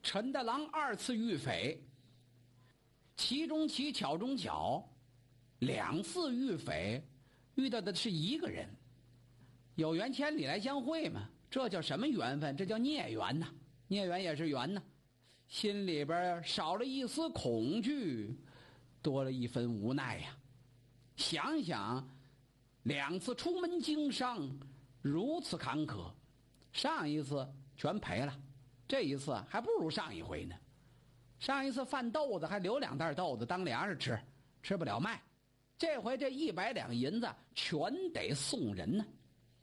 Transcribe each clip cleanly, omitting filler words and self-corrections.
陈大郎2次遇匪，其中奇巧中巧，2次遇匪遇到的是一个人。有缘千里来相会嘛，这叫什么缘分？这叫孽缘呐，孽缘也是缘呐。心里边少了一丝恐惧，多了一分无奈呀。想想2次出门经商如此坎坷，上一次全赔了，这一次还不如上一回呢。上一次贩豆子还留2袋豆子当粮食吃，吃不了卖，这回这100两银子全得送人呢。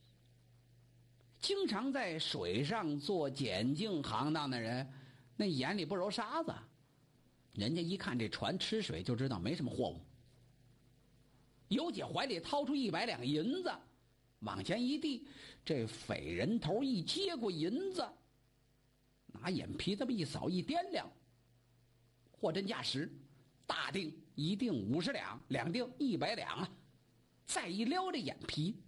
经常在水上做检净行当的人，那眼里不揉沙子，人家一看这船吃水就知道没什么货物。尤姐怀里掏出100两银子，往前一递，这匪人头一接过银子，拿眼皮这么一扫一掂量，货真价实，大锭一锭50两，2锭100两啊。再一撩这眼皮，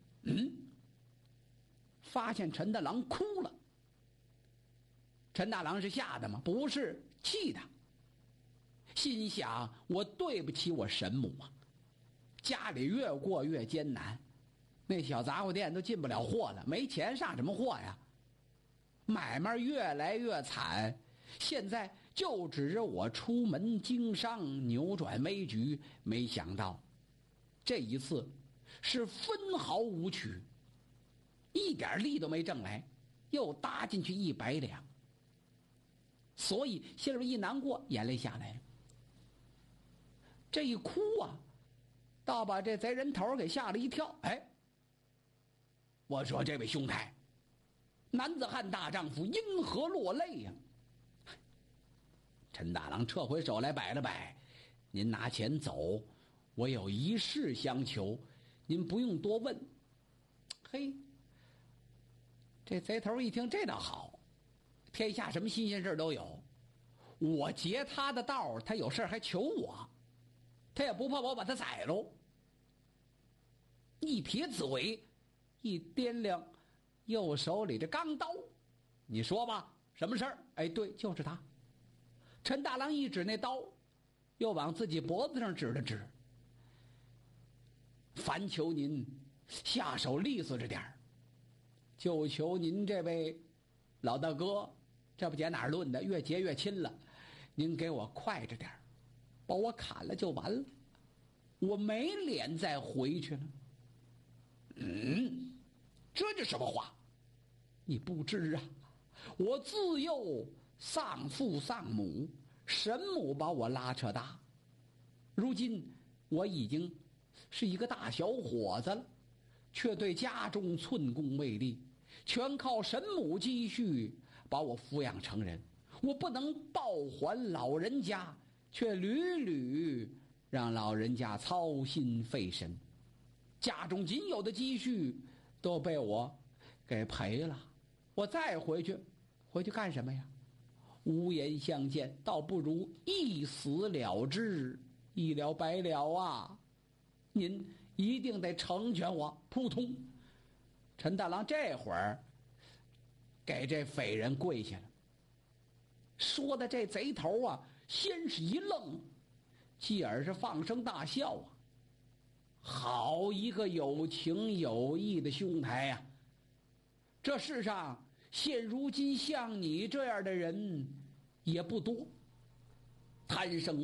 发现陈大郎哭了。陈大郎是吓的吗？不是，气的。心想我对不起我神母啊，家里越过越艰难，那小杂货店都进不了货了，没钱上什么货呀？买卖越来越惨，现在就指着我出门经商扭转危局，没想到这一次是分毫无取，一点力都没挣来，又搭进去100两，所以心里边一难过，眼泪下来了。这一哭啊，倒把这贼人头给吓了一跳。我说这位兄台，男子汉大丈夫，因何落泪呀？陈大郎撤回手来摆了摆，您拿钱走，我有一事相求，您不用多问。嘿，这贼头一听，这倒好，天下什么新鲜事都有，我劫他的道，他有事还求我，他也不怕我把他宰喽。一撇紫尾，一掂量右手里的钢刀，你说吧，什么事儿？对，就是他。陈大郎一指那刀，又往自己脖子上指了指，烦求您下手利索着点儿，就求您这位老大哥，这不捡哪儿论的，越结越亲了，您给我快着点儿，把我砍了就完了，我没脸再回去了。这是什么话？你不知啊，我自幼丧父丧母，神母把我拉扯大，如今我已经是一个大小伙子了，却对家中寸功未立，全靠神母积蓄把我抚养成人，我不能报还老人家，却屡屡让老人家操心费神，家中仅有的积蓄都被我给赔了，我再回去干什么呀？无颜相见，倒不如一死了之，一了百了啊！您一定得成全我。扑通，陈大郎这会儿给这匪人跪下了，说的这贼头啊，先是一愣，继而是放声大笑啊！好一个有情有义的兄台呀！这世上现如今像你这样的人也不多，贪生